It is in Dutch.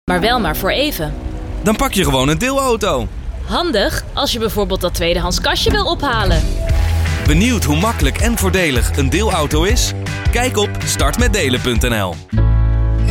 Maar wel maar voor even. Dan pak je gewoon een deelauto. Handig als je bijvoorbeeld dat tweedehands kastje wil ophalen. Benieuwd hoe makkelijk en voordelig een deelauto is? Kijk op startmetdelen.nl.